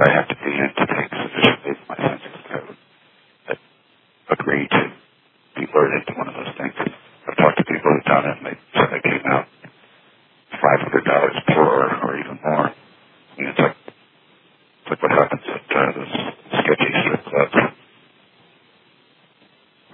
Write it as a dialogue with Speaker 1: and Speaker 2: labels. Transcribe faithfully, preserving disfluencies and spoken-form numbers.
Speaker 1: what I have to be in to take sufficient faith in my sense of code that agree to be lured into one of those things. I've talked to people who've done it, and they said they came out five hundred dollars poorer or even more. I mean, it's like, it's like what happens at uh, those